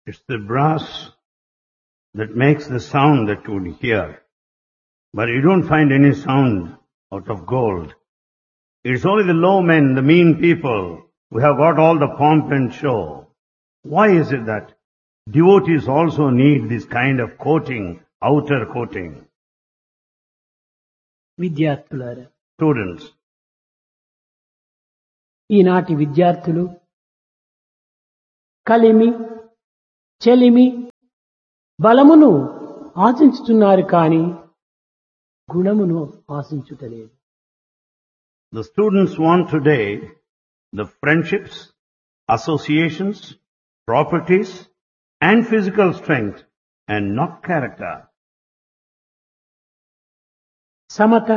It's the brass that makes the sound that you would hear. But you don't find any sound out of gold. It's only the low men, the mean people, who have got all the pomp and show. Why is it that devotees also need this kind of coating, outer coating? విద్యార్థులారా, Students, ఈనాటి విద్యార్థులు కలిమి చెలిమి బలమును ఆశించుతున్నారు కానీ గుణమును ఆశించుటలేదు. the students want today the friendships, associations, properties, and physical strength, and not character. Samata,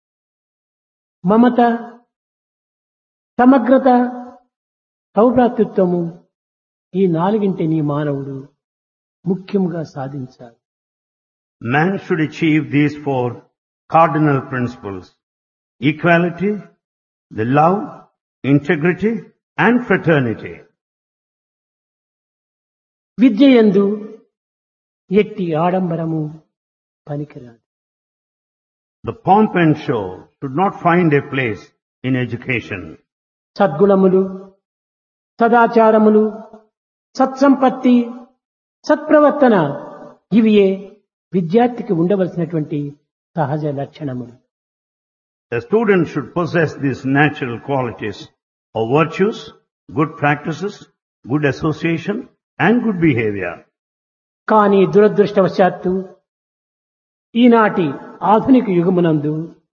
మమత, సమగ్రత, సౌభ్రాతృత్వము ఈ నాలుగింటిని మానవుడు ముఖ్యంగా సాధించాలి. Man should achieve these four cardinal principles: equality, the love, integrity, and fraternity. విద్యయందు ఎట్టి ఆడంబరము పనికిరాదు. The pomp and show should not find a place in education. సద్గుణములు, సదాచారములు, సత్సంపత్తి, సత్ప్రవర్తన ఇవియే విద్యార్థికి ఉండవలసినటువంటి సహజ లక్షణములు. A student should possess these natural qualities of virtues, good practices, good association, and good behavior. కానీ దురదృష్టవశాత్తు ఈనాటి ఆధునిక యుగమునందు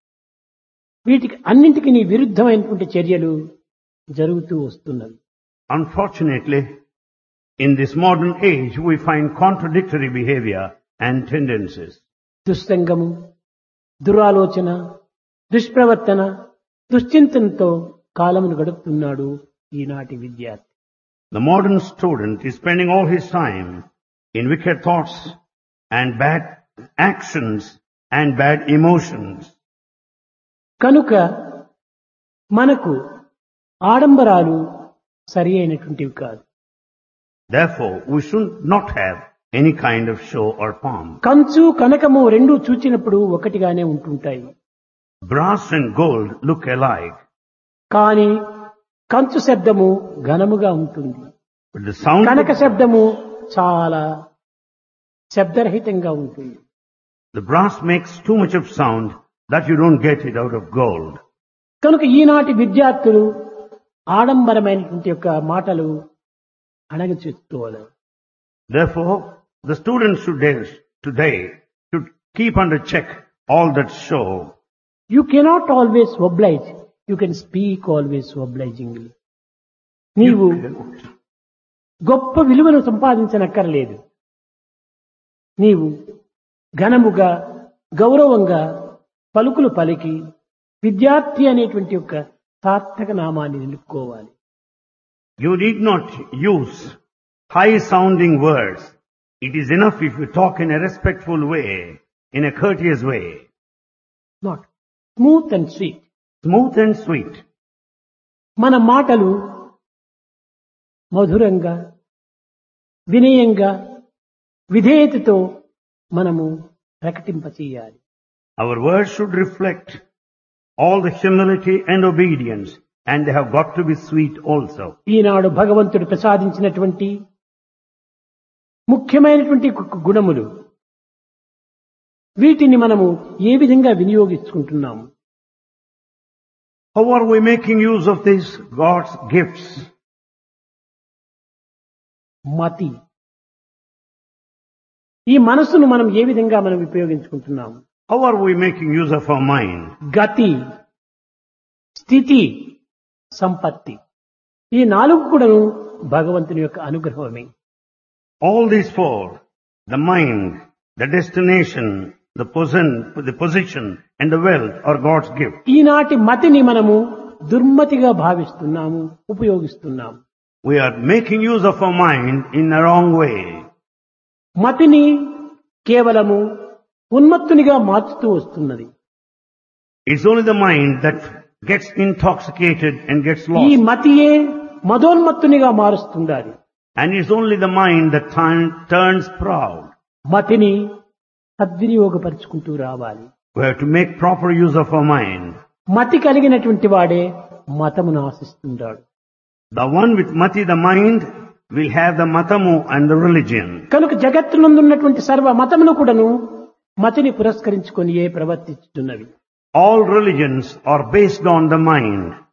వీటికి అన్నింటికి విరుద్ధమైనటువంటి చర్యలు జరుగుతూ వస్తున్నవి. Unfortunately, in this modern age, we find contradictory behavior and tendencies. దుస్సంగము, దురాలోచన, దుష్ప్రవర్తన, దుశ్చింతనతో కాలమును గడుపుతున్నాడు ఈనాటి విద్యార్థి. The modern student is spending all his time in wicked thoughts and bad actions and bad emotions. కనుక మనకు ఆడంబరాలు సరి అయినటువంటివి కాదు. Therefore, we should not have any kind of show or pomp. కంచు కనకము రెండూ చూచినప్పుడు ఒకటిగానే ఉంటుంటాయి. Brass and gold look alike, కానీ కంచు శబ్దము ఘనముగా ఉంటుంది, but the sound కనక శబ్దము చాలా శబ్దరహితంగా ఉంటుంది. the brass makes too much of sound that you don't get it out of gold. కనుక ఈనాటి విద్యార్థులు ఆడంబరమైనటువంటి యొక్క మాటలు అణగచేసుకోవాలి. Therefore, the students today should keep under check all that show. You cannot always oblige. You can speak always obligingly. నీవు గొప్ప విలువను సంపాదించనక్కర్లేదు. నీవు ఘనముగా గౌరవంగా పలుకులు పలికి విద్యార్థి అనేటువంటి యొక్క సార్థక నామాన్ని నిలుపుకోవాలి. You need not use high-sounding words. It is enough if you talk in a respectful way, in a courteous way. Not smooth and sweet. Smooth and sweet. మన మాటలు మధురంగా, వినయంగా, విధేయతతో మనము ప్రకటింపచేయాలి. Our words should reflect all the humility and obedience, and they have got to be sweet also. ఈనాడు భగవంతుడు ప్రసాదించినటువంటి ముఖ్యమైనటువంటి గుణములు వీటిని మనము ఏ విధంగా వినియోగించుకుంటున్నాము? How are we making use of these God's gifts? మతి, ఈ మనస్సును మనం ఏ విధంగా మనం ఉపయోగించుకుంటున్నాము? How are we making use of our mind? గతి, స్థితి, సంపత్తి, ఈ నాలుగు కూడాను భగవంతుని యొక్క అనుగ్రహమే. All these four, the mind, the destination, the position, and the wealth are God's gift. ఈనాటి మతిని మనము దుర్మతిగా భావిస్తున్నాము, ఉపయోగిస్తున్నాము. We are making use of our mind in a wrong way. మతిని కేవలము ఉన్మత్తునిగా మార్చుతూ వస్తున్నది. It's only the mind that gets intoxicated and gets ఈ lost. మతియే మదోన్మత్తునిగా మారుస్తుండాలి. And it's only the mind that turns proud. మతిని సద్వినియోగపరుచుకుంటూ రావాలి. We have to make proper use of our mind. మతి కలిగినటువంటి వాడే మతమును ఆశిస్తుంటాడు. The one with mati, the mind, will have the matamu and the religion. కనుక జగత్తునందున్నటువంటి సర్వ మతములు కూడాను మతిని పురస్కరించుకొని ప్రవర్తిస్తున్నవి. All religions are based on the mind.